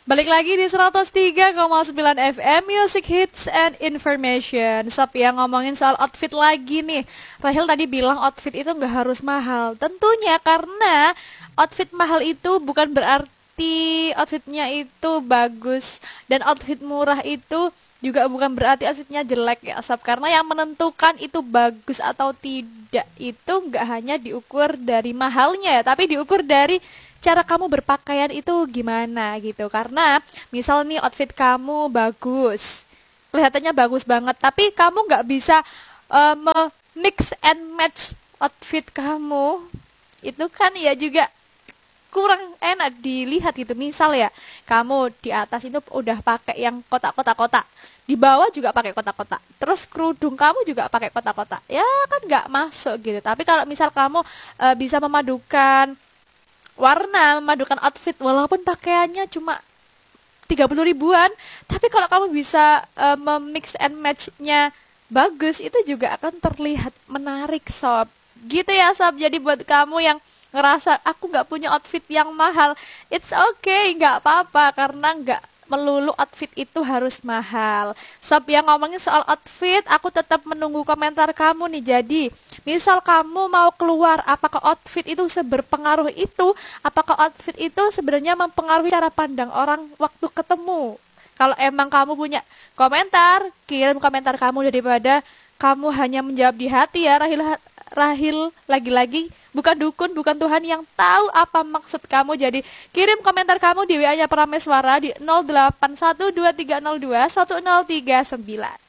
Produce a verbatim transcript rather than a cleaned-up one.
Balik lagi di seratus tiga koma sembilan F M Music Hits and Information. Sob, yang ngomongin soal outfit lagi nih. Rahel tadi bilang outfit itu nggak harus mahal. Tentunya karena outfit mahal itu bukan berarti outfitnya itu bagus. Dan outfit murah itu juga bukan berarti outfitnya jelek ya Sob. Karena yang menentukan itu bagus atau tidak itu nggak hanya diukur dari mahalnya ya, tapi diukur dari cara kamu berpakaian itu gimana gitu. Karena misal nih outfit kamu bagus, kelihatannya bagus banget, tapi kamu nggak bisa uh, mix and match outfit kamu, itu kan ya juga kurang enak dilihat gitu. Misal ya, kamu di atas itu udah pakai yang kotak-kotak-kotak, di bawah juga pakai kotak-kotak, terus kerudung kamu juga pakai kotak-kotak, ya kan nggak masuk gitu. Tapi kalau misal kamu uh, bisa memadukan warna, memadukan outfit, walaupun pakaiannya cuma tiga puluh ribuan, tapi kalau kamu bisa uh, memix and match-nya bagus, itu juga akan terlihat menarik Sob. Gitu ya Sob. Jadi buat kamu yang ngerasa aku nggak punya outfit yang mahal, it's okay, nggak apa-apa, karena nggak melulu outfit itu harus mahal. Sob, yang ngomongin soal outfit, aku tetap menunggu komentar kamu nih. Jadi misal kamu mau keluar, apakah outfit itu seberpengaruh itu? Apakah outfit itu sebenarnya mempengaruhi cara pandang orang waktu ketemu? Kalau emang kamu punya komentar, kirim komentar kamu daripada kamu hanya menjawab di hati ya. Rahil, Rahil lagi-lagi bukan dukun, bukan Tuhan yang tahu apa maksud kamu. Jadi kirim komentar kamu di W A-nya Prameswara di nol delapan satu dua tiga nol dua satu nol tiga sembilan.